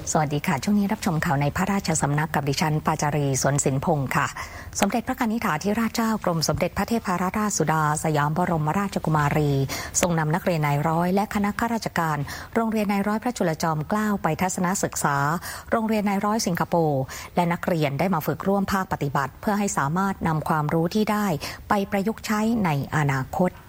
สวัสดีค่ะช่วงนี้รับชมข่าวในพระราชสำนักกับดิฉันปาจารีสวนสินพงศ์ค่ะสมเด็จพระกนิษฐาธิราชเจ้ากรมสมเด็จพระเทพรัตนราชสุดาสยามบรมราชกุมารีทรงนำนักเรียนนายร้อยและคณะข้าราชการโรงเรียนนายร้อยพระจุลจอมเกล้าไปทัศนศึกษาโรงเรียนนายร้อยสิงคโปร์และนักเรียนได้มาฝึกร่วมภาคปฏิบัติเพื่อให้สามารถนำความรู้ที่ได้ไปประยุกต์ใช้ในอนาคต